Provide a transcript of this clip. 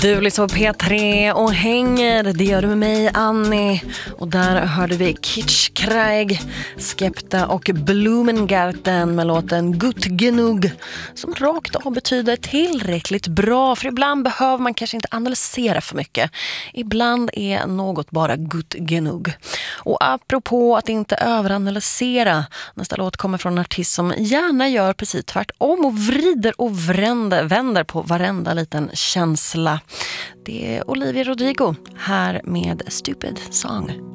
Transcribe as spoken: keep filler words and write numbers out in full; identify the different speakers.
Speaker 1: Du lyssnar på P tre och hänger, det gör du med mig, Annie. Och där hörde vi Kitsch Kreig, Skepta och Blumengarten med låten Gut genug, som rakt av betyder tillräckligt bra. För ibland behöver man kanske inte analysera för mycket. Ibland är något bara gut genug. Och apropå att inte överanalysera, nästa låt kommer från en artist som gärna gör precis tvärtom och vrider och vänder, vänder på varenda liten känsla. Det är Olivia Rodrigo här med Stupid Song.